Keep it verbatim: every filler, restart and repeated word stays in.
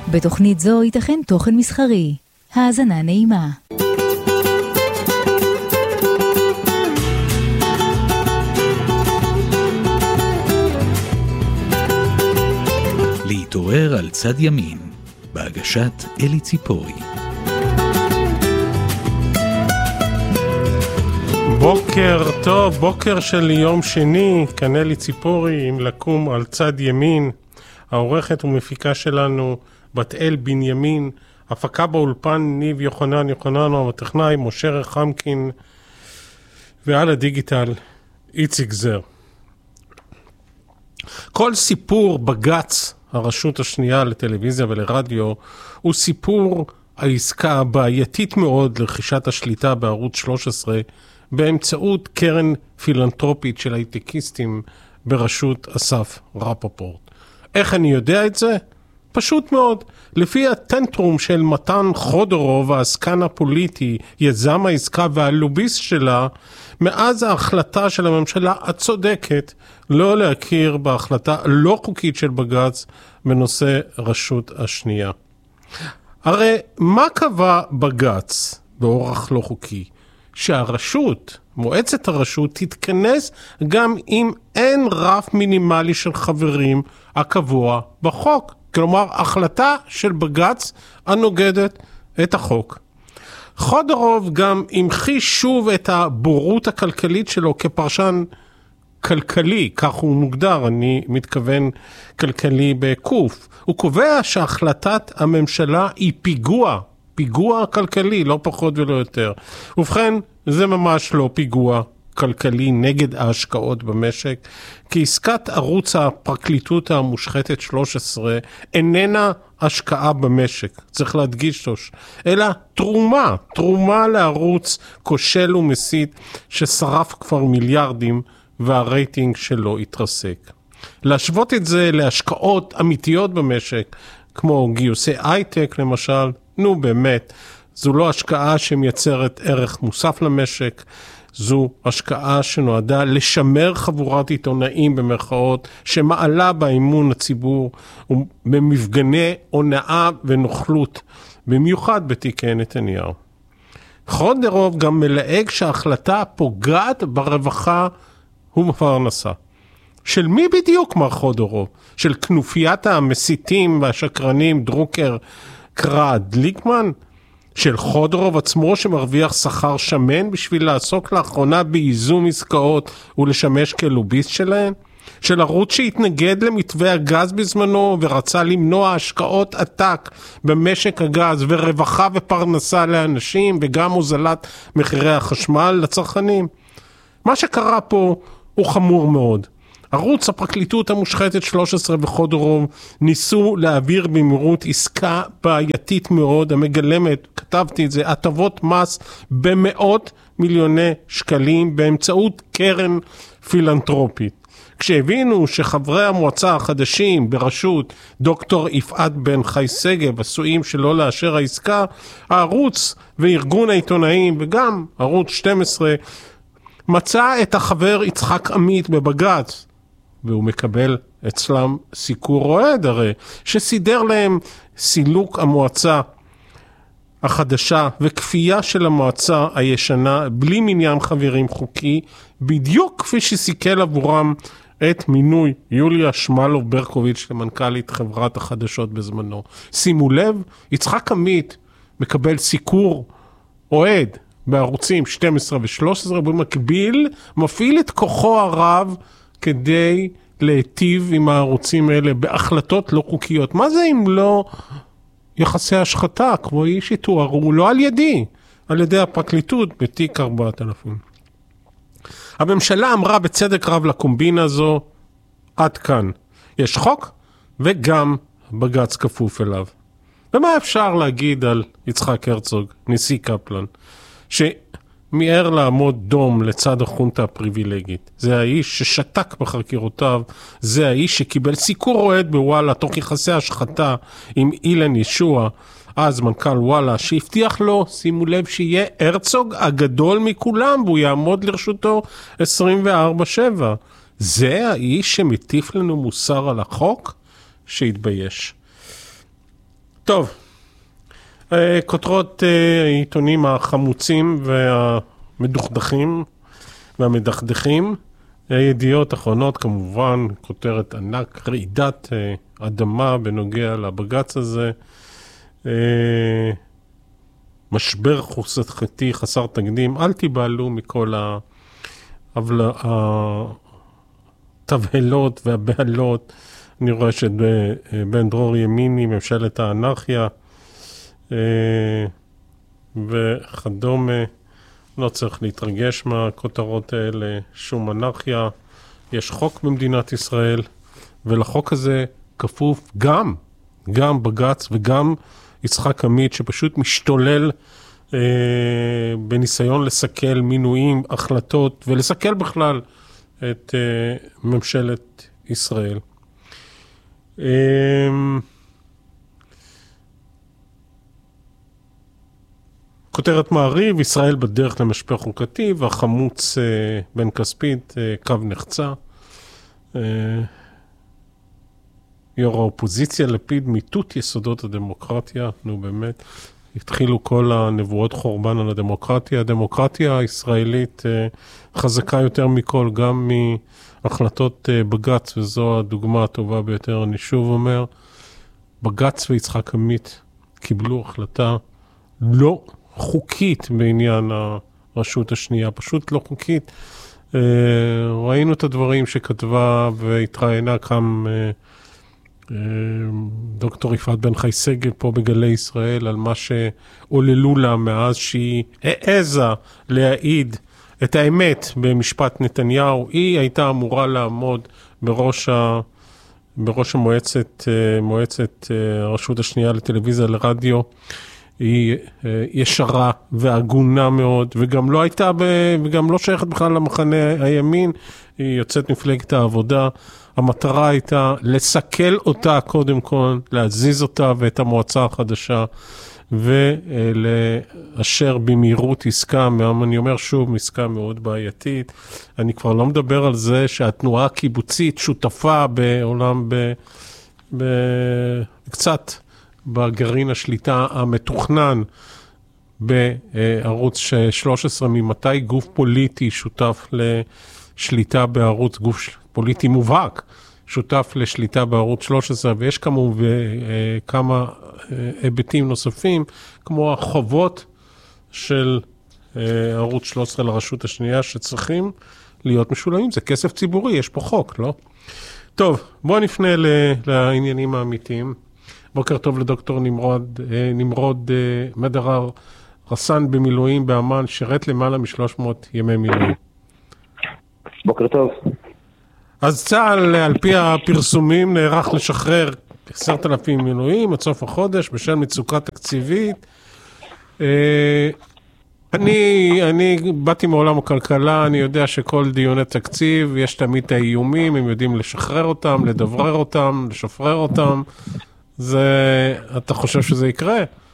בתוכנית זו ייתכן תוכן מסחרי. האזנה נעימה. להתעורר על צד ימין, בהגשת אלי ציפורי. בוקר טוב, בוקר של יום שני, כאן אלי ציפורי עם לקום על צד ימין. העורכת ומפיקה שלנו בת אל בנימין, הפקה באולפן ניב יוחנן יוחננו, הטכנאי משה רחמקין, ועל הדיגיטל איציק זר. כל סיפור בגץ הרשות השנייה לטלוויזיה ולרדיו הוא סיפור העסקה הבעייתית מאוד לרכישת השליטה בערוץ שלוש עשרה באמצעות קרן פילנטרופית של הייטקיסטים בראשות אסף רפפורט. איך אני יודע את זה? פשוט מאוד. לפי הטנטרום של מתן חודורוב, העסקן הפוליטי, יזם העסקה והלוביסט שלה, מאז ההחלטה של הממשלה הצודקת לא להכיר בהחלטה לא חוקית של בג"ץ בנושא רשות השנייה. הרי מה קבע בג"ץ באורח לא חוקי? שהרשות, מועצת הרשות, תתכנס גם אם אין רף מינימלי של חברים הקבוע בחוק. כלומר, החלטה של בג"ץ הנוגדת את החוק. חודורוב גם המחיש שוב את הבורות הכלכלית שלו כפרשן כלכלי, כך הוא מוגדר, אני מתכוון כלכלי בקוף. הוא קובע שהחלטת הממשלה היא פיגוע, פיגוע כלכלי, לא פחות ולא יותר. ובכן, זה ממש לא פיגוע כלכלי נגד ההשקעות במשק, כי עסקת ערוץ הפרקליטות המושחתת שלוש עשרה איננה השקעה במשק, צריך להדגיש תוש, אלא תרומה, תרומה לערוץ כושל ומסית ששרף כבר מיליארדים והרייטינג שלו התרסק. להשוות את זה להשקעות אמיתיות במשק, כמו גיוסי הייטק למשל, נו באמת, זו לא השקעה שמייצרת ערך מוסף למשק, זו השקעה שנועדה לשמר חבורת עיתונאים במרכאות שמעלה באמון הציבור במפגני הונאה ונוכלות, במיוחד בתיקי נתניהו. חודורוב גם מלהג שההחלטה פוגעת ברווחה ובפרנסה. של מי בדיוק מר חודורוב? של כנופיית המסיתים והשקרנים דרוקר קרא דליקמן? של חודורוב עצמו שמרוויח שכר שמן בשביל לעסוק לאחרונה באיזום עסקאות ולשמש כלוביסט שלהן? של ערוץ שהתנגד למתווה הגז בזמנו ורצה למנוע השקעות עתק במשק הגז ורווחה ופרנסה לאנשים וגם הוזלת מחירי החשמל לצרכנים? מה שקרה פה הוא חמור מאוד. ערוץ הפרקליטות המושחתת שלוש עשרה וחודורוב ניסו להעביר במהירות עסקה בעייתית מאוד המגלמת, כתבתי את זה, הטבות מס במאות מיליוני שקלים באמצעות קרן פילנטרופית. כשהבינו שחברי המועצה החדשים בראשות דוקטור יפעת בן חי שגב עשויים שלא לאשר העסקה, הערוץ וארגון העיתונאים וגם ערוץ שתים עשרה מצא את החבר יצחק עמית בבג"ץ, והוא מקבל אצלם סיקור רועד הרי, שסידר להם סילוק המועצה החדשה וכפייה של המועצה הישנה בלי מניין חברים חוקי, בדיוק כפי שסיכל עבורם את מינוי יוליה שמלוב ברקוביץ' למנכ"לית חברת החדשות בזמנו. שימו לב, יצחק עמית מקבל סיקור רועד בערוצים שתים עשרה ו-שלוש עשרה, במקביל מפעיל את כוחו הרב כדי להיטיב עם הערוצים האלה בהחלטות לא חוקיות. מה זה אם לא יחסי השחתה, כמו איש שתוארו לא על ידי, על ידי הפרקליטות בתיק ארבעת אלפים. הממשלה אמרה בצדק רב לקומבינה הזו, עד כאן. יש חוק וגם בג"ץ כפוף אליו. ומה אפשר להגיד על יצחק הרצוג, נשיא קפלן, שמיהר לעמוד דום לצד החונטה הפריבילגית? זה האיש ששתק בחקירותיו, זה האיש שקיבל סיקור רועד בוואלה תוך יחסי השחתה עם אילן ישוע, אז מנכ"ל וואלה, שהבטיח לו, שימו לב, שיהיה הרצוג הגדול מכולם והוא יעמוד לרשותו עשרים וארבע שבע. זה האיש שמטיף לנו מוסר על החוק? שהתבייש. טוב, כותרות העיתונים החמוצים והמדוכדכים והמדכדכים, ידיעות אחרונות כמובן, כותרת ענק, רעידת אדמה בנוגע לבג"ץ הזה, משבר חוקתי חסר תקדים, אל תיבהלו מכל התבהלות והבהלות. אני רואה שבן דרור ימיני, ממשלת האנרכיה וכדומה, לא צריך להתרגש מהכותרות האלה, שום אנרכיה. יש חוק במדינת ישראל, ולחוק הזה כפוף גם, גם בג"ץ וגם יצחק עמית, שפשוט משתולל אה, בניסיון לסכל מינויים, החלטות, ולסכל בכלל את אה, ממשלת ישראל. אה, כותרת מעריב, ישראל בדרך למשבר חוקתי, והחמוץ אה, בן כספית, אה, קו נחצה. אה, יו"ר האופוזיציה לפיד, מיטוט יסודות הדמוקרטיה, נו באמת, התחילו כל הנבואות חורבן על הדמוקרטיה. הדמוקרטיה הישראלית אה, חזקה יותר מכל, גם מהחלטות אה, בג"ץ, וזו הדוגמה הטובה ביותר. אני שוב אומר, בג"ץ ויצחק עמית קיבלו החלטה לא חוקית בעניין הרשות השנייה, פשוט לא חוקית. אה, ראינו את הדברים שכתבה והתראיינה כאן אה, דוקטור יפעת בן חי סגל פה בגלי ישראל על מה שעוללו לה מאז שהיא העזה להעיד את האמת במשפט נתניהו. היא הייתה אמורה לעמוד בראש ה... בראש המועצת, מועצת הרשות השנייה לטלוויזיה לרדיו. היא ישרה והגונה מאוד, וגם לא הייתה, ב... וגם לא שייכת בכלל למחנה הימין, היא יוצאת מפלגת העבודה. המטרה הייתה לסכל אותה קודם כל, להזיז אותה ואת המועצה החדשה, ולאשר במהירות עסקה, אני אומר שוב, עסקה מאוד בעייתית. אני כבר לא מדבר על זה שהתנועה הקיבוצית שותפה בעולם, ב... ב... קצת בגרעין השליטה המתוכנן בערוץ שלוש עשרה, ממתי גוף פוליטי שותף לשליטה בערוץ, גוף פוליטי מובהק, שותף לשליטה בערוץ שלוש עשרה, ויש כמובן כמה היבטים נוספים, כמו החובות של ערוץ שלוש עשרה לרשות השנייה, שצריכים להיות משולמים. זה כסף ציבורי, יש פה חוק, לא? טוב, בואו נפנה לעניינים האמיתיים. בוקר טוב לדוקטור נמרוד, נמרוד מדרר, רס"ן במילואים באמן, שירת למעלה מ-שלוש מאות ימי מילואים. בוקר טוב. אז צה"ל, על פי הפרסומים, נערך לשחרר עשרת אלפים מילואים עד סוף החודש בשל מצוקה תקציבית. אני, אני באתי מעולם הכלכלה, אני יודע שכל דיוני תקציב, יש תמיד את האיומים, הם יודעים לשחרר אותם, לדברר אותם, לשפרר אותם. זה, אתה חושב שזה יקרה?